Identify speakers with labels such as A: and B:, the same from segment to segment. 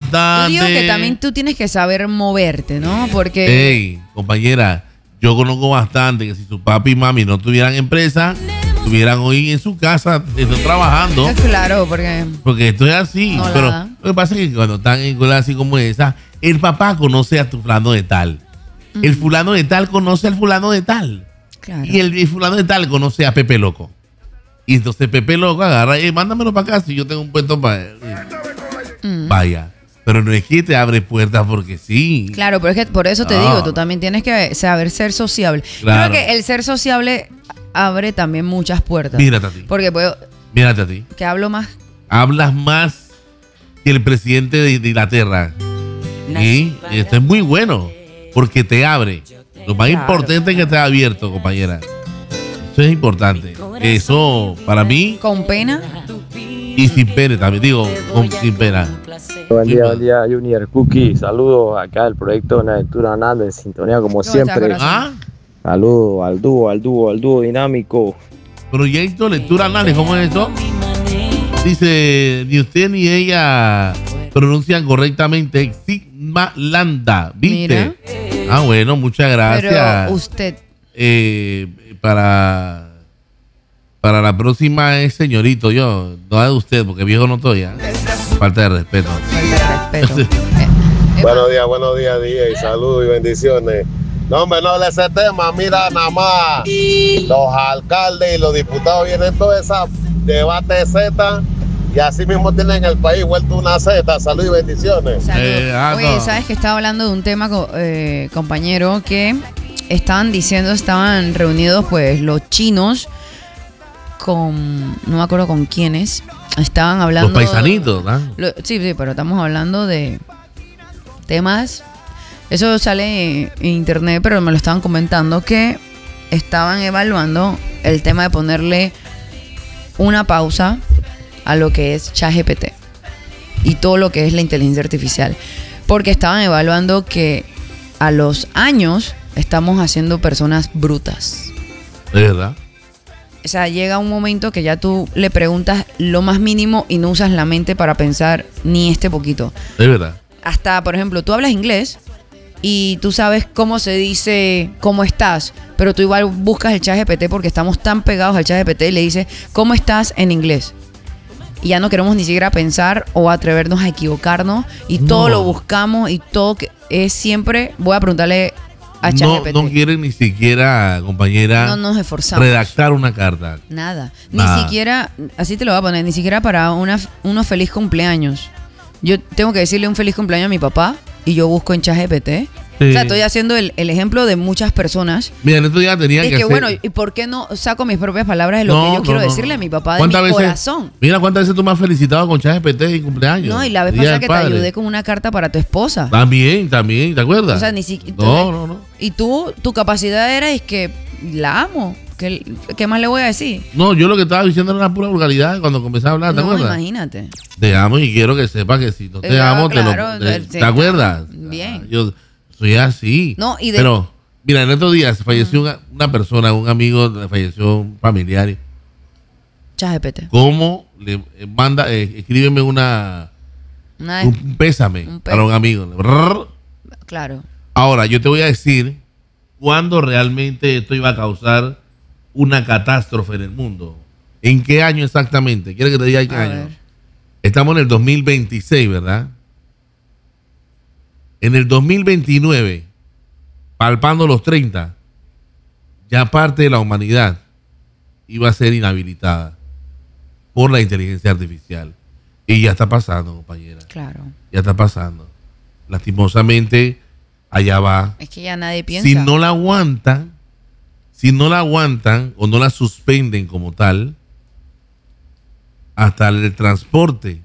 A: bastante.
B: Yo digo que también tú tienes que saber moverte, ¿no? Porque...
A: Hey, compañera, yo conozco bastante que si su papi y mami no tuvieran empresa, estuvieran hoy en su casa, están trabajando.
B: Claro,
A: porque esto es así.
B: No
A: pero
B: la da.
A: lo que pasa es que cuando están en escuelas así como esa, el papá conoce a tu fulano de tal. El fulano de tal conoce al fulano de tal.
B: Claro.
A: Y el fulano de tal conoce a Pepe Loco. Y entonces Pepe Loco agarra, mándamelo para acá si yo tengo un puesto para él. Vaya. Pero no es que te abre puertas porque sí.
B: Claro, pero es que por eso te digo, tú también tienes que saber ser sociable.
A: Claro.
B: Creo que el ser sociable abre también muchas puertas.
A: Mírate a ti.
B: Porque puedo...
A: Mírate a ti.
B: Que hablo más.
A: Hablas más que el presidente de Inglaterra. Y esto es muy bueno porque te abre. Lo más importante es que te ha abierto, compañera. Eso es importante. Eso, para mí,
B: Con pena.
A: y sin pena también. Digo, sin pena.
C: Buen día, Junior Cookie. Saludos acá del proyecto Natura Nada en sintonía como siempre.
A: ¿Ah?
C: Saludos al dúo dinámico.
A: Proyecto Lectura Anales, ¿cómo es esto? Dice, ni usted ni ella pronuncian correctamente Sigma Landa, ¿viste?
B: Mira.
A: Ah, bueno, muchas gracias.
B: Pero usted.
A: Para la próxima es señorito, yo, no es usted, porque viejo no estoy, ¿eh? Falta de respeto.
B: Falta de respeto.
D: Buenos días, DJ. Saludos y bendiciones. No, hombre, no le ese tema. Mira, nada más los alcaldes y los diputados vienen toda esa debate Z y así mismo tienen el país vuelto una Z. Salud y bendiciones.
B: Oye, ¿sabes que estaba hablando de un tema, compañero, que estaban reunidos pues los chinos no me acuerdo con quiénes, estaban hablando...
A: Los paisanitos, ¿no?
B: Sí, pero estamos hablando de temas... Eso sale en internet, pero me lo estaban comentando que estaban evaluando el tema de ponerle una pausa a lo que es ChatGPT y todo lo que es la inteligencia artificial. Porque estaban evaluando que a los años estamos haciendo personas brutas.
A: ¿Es verdad?
B: O sea, llega un momento que ya tú le preguntas lo más mínimo y no usas la mente para pensar ni este poquito.
A: Es verdad.
B: Hasta, por ejemplo, tú hablas inglés y tú sabes cómo se dice cómo estás, pero tú igual buscas el ChatGPT porque estamos tan pegados al ChatGPT y le dices ¿cómo estás? En inglés. Y ya no queremos ni siquiera pensar o atrevernos a equivocarnos y todo lo buscamos y todo es siempre, voy a preguntarle a ChatGPT.
A: No quieren ni siquiera, compañera,
B: no nos esforzamos.
A: Redactar una carta.
B: Nada. Ni siquiera, así te lo voy a poner, ni siquiera para unos feliz cumpleaños. Yo tengo que decirle un feliz cumpleaños a mi papá y yo busco en ChatGPT. Sí. O sea, estoy haciendo el ejemplo de muchas personas.
A: Mira, en estos días tenía que hacer...
B: bueno, ¿y por qué no saco mis propias palabras de lo que yo quiero decirle a mi papá de mi corazón?
A: Mira, ¿cuántas veces tú me has felicitado con ChatGPT en cumpleaños?
B: No, y la vez pasada que te ayudé con una carta para tu esposa.
A: También, ¿te acuerdas?
B: O sea, ni siquiera...
A: No.
B: Y tu capacidad era que la amo. ¿Qué más le voy a decir?
A: No, yo lo que estaba diciendo era una pura vulgaridad cuando comencé a hablar, ¿te acuerdas?
B: Imagínate.
A: Te amo y quiero que sepas que si no te amo, ¿te acuerdas?
B: Bien.
A: Yo soy así.
B: No,
A: pero, mira, en estos días falleció una persona, un amigo, falleció un familiar.
B: ChatGPT.
A: ¿Cómo le manda, escríbeme un pésame para un amigo?
B: Claro.
A: Ahora, yo te voy a decir cuándo realmente esto iba a causar una catástrofe en el mundo. ¿En qué año exactamente? ¿Quieres que te diga en qué año? Estamos en el 2026, ¿verdad? En el 2029, palpando los 30, ya parte de la humanidad iba a ser inhabilitada por la inteligencia artificial. Y ya está pasando, compañera.
B: Claro.
A: Ya está pasando. Lastimosamente, allá va.
B: Es que ya nadie piensa.
A: Si no la aguantan o no la suspenden como tal, hasta el transporte,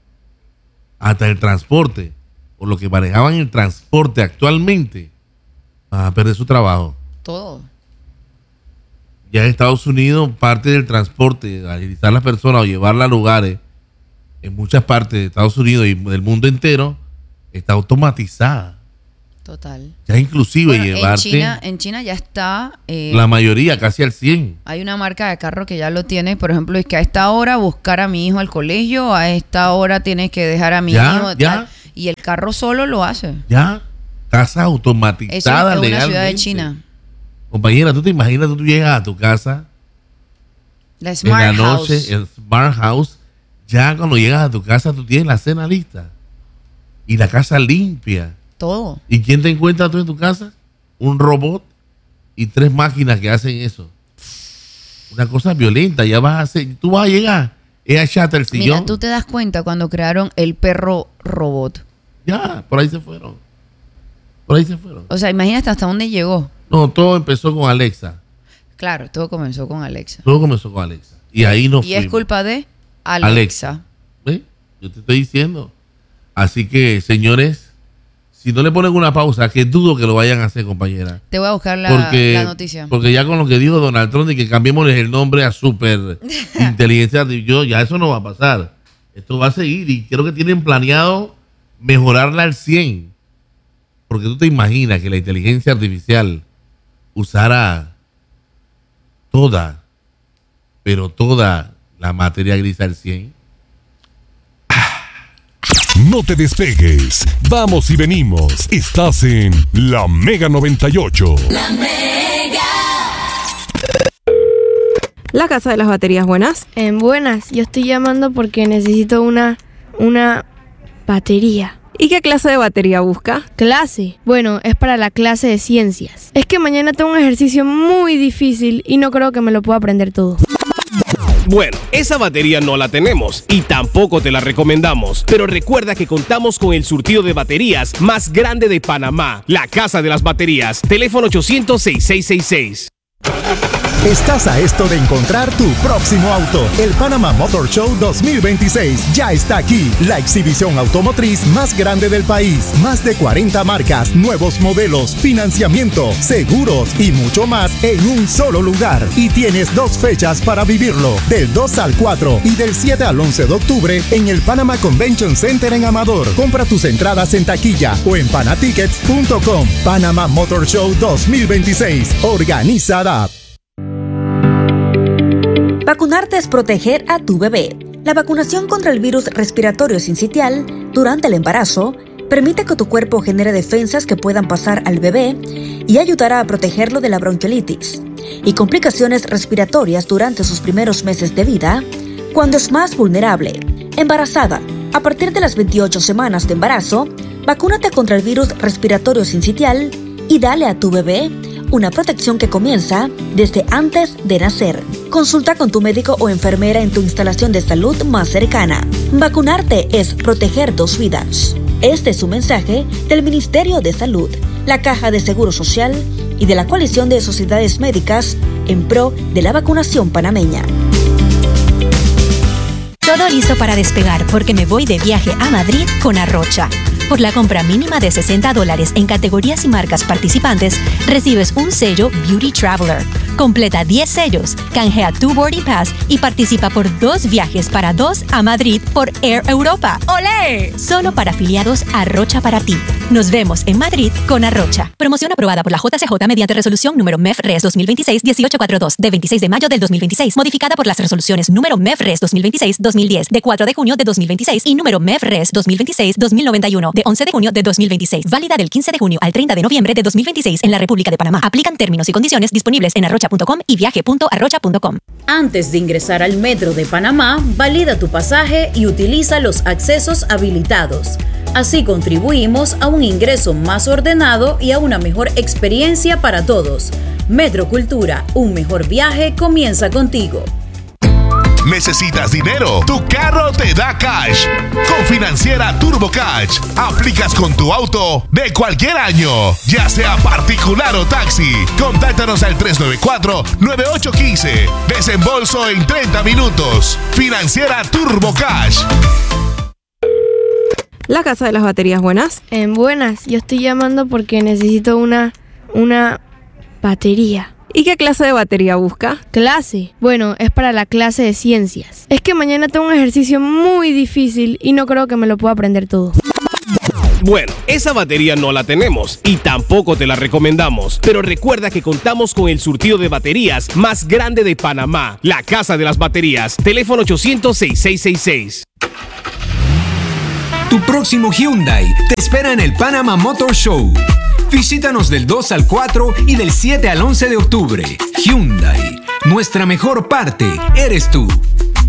A: o lo que manejaban el transporte actualmente, van a perder su trabajo.
B: Todo.
A: Ya en Estados Unidos, parte del transporte, agilizar a las personas o llevarlas a lugares, en muchas partes de Estados Unidos y del mundo entero, está automatizada.
B: Total.
A: Ya inclusive llevarte...
B: En China ya está...
A: la mayoría, casi al 100.
B: Hay una marca de carro que ya lo tiene. Por ejemplo, es que a esta hora buscar a mi hijo al colegio, a esta hora tienes que dejar a mi hijo...
A: Ya.
B: Y el carro solo lo hace.
A: Ya, casa automatizada
B: Eso es una
A: legalmente.
B: ciudad de China.
A: Compañera, ¿tú te imaginas? Tú llegas a tu casa
B: La
A: en
B: Smart
A: la noche,
B: House.
A: el Smart House. Ya cuando llegas a tu casa, tú tienes la cena lista. Y la casa limpia.
B: Todo.
A: ¿Y quién te encuentra tú en tu casa? Un robot y 3 máquinas que hacen eso. Una cosa violenta. Ya vas a hacer, tú vas a llegar, es a echarte el sillón.
B: Mira, tú te das cuenta cuando crearon el perro robot.
A: Ya, por ahí se fueron. Por ahí se fueron.
B: O sea, imagínate hasta dónde llegó.
A: No, todo empezó con Alexa.
B: Claro, todo comenzó con Alexa.
A: Todo comenzó con Alexa. Y ahí nos
B: Y es
A: fuimos.
B: culpa de Alexa.
A: ¿Ves? Yo te estoy diciendo. Así que, señores, si no le ponen una pausa, que dudo que lo vayan a hacer, compañera.
B: Te voy a buscar la noticia.
A: Porque ya con lo que dijo Donald Trump de que cambiémosles el nombre a super inteligencia artificial, ya eso no va a pasar. Esto va a seguir y creo que tienen planeado mejorarla al 100. Porque tú te imaginas que la inteligencia artificial usara toda, pero toda la materia gris al 100.
E: No te despegues. Vamos y venimos. Estás en La Mega 98.
F: La Mega.
G: La Casa de las Baterías, buenas.
H: Buenas, yo estoy llamando porque necesito una batería.
G: ¿Y qué clase de batería busca?
H: ¿Clase? Bueno, es para la clase de ciencias. Es que mañana tengo un ejercicio muy difícil y no creo que me lo pueda aprender todo.
I: Bueno, esa batería no la tenemos y tampoco te la recomendamos. Pero recuerda que contamos con el surtido de baterías más grande de Panamá. La Casa de las Baterías. Teléfono 800-6666.
J: Estás a esto de encontrar tu próximo auto. El Panama Motor Show 2026 ya está aquí. La exhibición automotriz más grande del país. Más de 40 marcas, nuevos modelos, financiamiento, seguros y mucho más en un solo lugar. Y tienes 2 fechas para vivirlo. Del 2 al 4 y del 7 al 11 de octubre en el Panama Convention Center en Amador. Compra tus entradas en taquilla o en panatickets.com. Panama Motor Show 2026. Organiza DAP.
K: Vacunarte es proteger a tu bebé. La vacunación contra el virus respiratorio sincitial durante el embarazo permite que tu cuerpo genere defensas que puedan pasar al bebé y ayudará a protegerlo de la bronquiolitis y complicaciones respiratorias durante sus primeros meses de vida, cuando es más vulnerable. Embarazada, a partir de las 28 semanas de embarazo, vacúnate contra el virus respiratorio sincitial y dale a tu bebé una protección que comienza desde antes de nacer. Consulta con tu médico o enfermera en tu instalación de salud más cercana. Vacunarte es proteger 2 vidas. Este es un mensaje del Ministerio de Salud, la Caja de Seguro Social y de la Coalición de Sociedades Médicas en pro de la vacunación panameña.
L: Todo listo para despegar porque me voy de viaje a Madrid con Arrocha. Por la compra mínima de $60 en categorías y marcas participantes, recibes un sello Beauty Traveler. Completa 10 sellos, canjea tu Boarding Pass y participa por 2 viajes para 2 a Madrid por Air Europa. ¡Olé! Solo para afiliados Arrocha para ti. Nos vemos en Madrid con Arrocha. Promoción aprobada por la JCJ mediante resolución número MEF-RES 2026-1842 de 26 de mayo del 2026, modificada por las resoluciones número MEF-RES 2026-2010 de 4 de junio de 2026 y número MEF-RES 2026-2091 de 11 de junio de 2026. Válida del 15 de junio al 30 de noviembre de 2026 en la República de Panamá. Aplican términos y condiciones disponibles en arrocha.com y viaje.arrocha.com.
M: Antes de ingresar al Metro de Panamá, valida tu pasaje y utiliza los accesos habilitados. Así contribuimos a un ingreso más ordenado y a una mejor experiencia para todos. Metro Cultura, un mejor viaje comienza contigo.
E: ¿Necesitas dinero? Tu carro te da cash. Con Financiera Turbo Cash, aplicas con tu auto de cualquier año, ya sea particular o taxi. Contáctanos al 394-9815. Desembolso en 30 minutos. Financiera Turbo Cash.
G: La Casa de las Baterías, buenas.
H: Buenas, yo estoy llamando porque necesito una batería.
G: ¿Y qué clase de batería busca?
H: ¿Clase? Bueno, es para la clase de ciencias. Es que mañana tengo un ejercicio muy difícil y no creo que me lo pueda aprender todo.
I: Bueno, esa batería no la tenemos y tampoco te la recomendamos. Pero recuerda que contamos con el surtido de baterías más grande de Panamá. La Casa de las Baterías. Teléfono 800-6666.
F: Tu próximo Hyundai te espera en el Panama Motor Show. Visítanos del 2 al 4 y del 7 al 11 de octubre. Hyundai, nuestra mejor parte eres tú.